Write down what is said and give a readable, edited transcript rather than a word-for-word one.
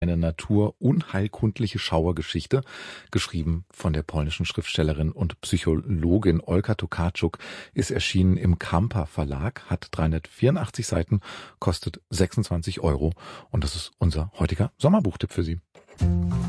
Eine naturunheilkundliche Schauergeschichte, geschrieben von der polnischen Schriftstellerin und Psychologin Olga Tokarczuk, ist erschienen im Kamper Verlag, hat 384 Seiten, kostet 26 € und das ist unser heutiger Sommerbuchtipp für Sie.